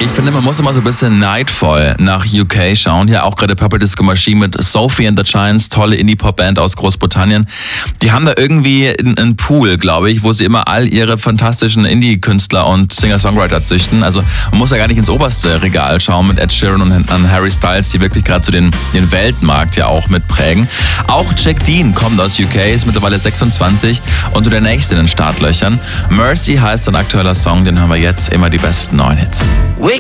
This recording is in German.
Ich finde, man muss immer so ein bisschen neidvoll nach UK schauen. Hier auch gerade Purple Disco Machine mit Sophie and the Giants, tolle Indie-Pop-Band aus Großbritannien. Die haben da irgendwie einen Pool, glaube ich, wo sie immer all ihre fantastischen Indie-Künstler und Singer-Songwriter züchten. Also man muss ja gar nicht ins oberste Regal schauen mit Ed Sheeran und Harry Styles, die wirklich gerade so den Weltmarkt ja auch mitprägen. Auch Jack Dean kommt aus UK, ist mittlerweile 26 und so der nächste in den Startlöchern. Mercy heißt sein aktueller Song, den haben wir jetzt, immer die besten neuen Hits.